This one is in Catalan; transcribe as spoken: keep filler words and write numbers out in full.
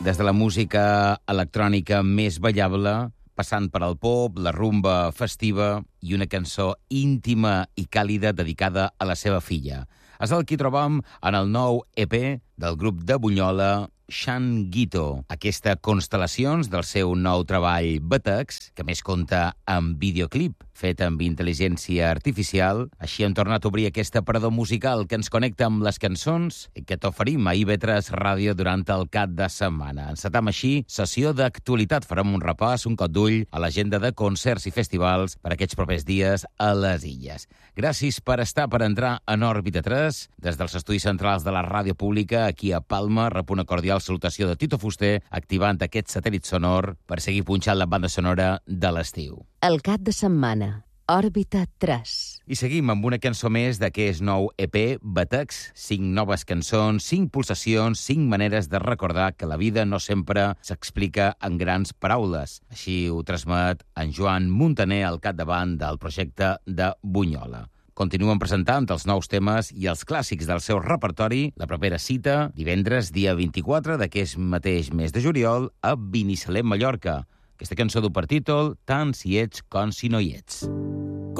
Des de la música electrònica més ballable, passant per al pop, la rumba festiva i una cançó íntima i càlida dedicada a la seva filla. És el que trobam en el nou E P del grup de Bunyola, Shanguito. Aquesta constel·lacions del seu nou treball Batex, que més compta amb videoclip fet amb intel·ligència artificial. Així hem tornat a obrir aquesta parador musical que ens connecta amb les cançons i que t'oferim a I V tres Ràdio durant el cap de setmana. Encetam així sessió d'actualitat. Farem un repàs, un cop d'ull a l'agenda de concerts i festivals per aquests propers dies a les Illes. Gràcies per estar, per entrar en Òrbita tres. Des dels estudis centrals de la ràdio pública, aquí a Palma, rep una cordial salutació de Tito Fuster, activant aquest satèl·lit sonor per seguir punxant la banda sonora de l'estiu. El cap de setmana, Òrbita tres. I seguim amb una cançó més d'aquest nou E P, Batex. Cinc noves cançons, cinc pulsacions, cinc maneres de recordar que la vida no sempre s'explica en grans paraules. Així ho transmet en Joan Muntaner al capdavant del projecte de Bunyola. Continuen presentant els nous temes i els clàssics del seu repertori. La propera cita, divendres, dia vint-i-quatre d'aquest mateix mes de juliol, a Binissalem, Mallorca. Aquesta cançó du per títol Tant si ets com si no hi ets.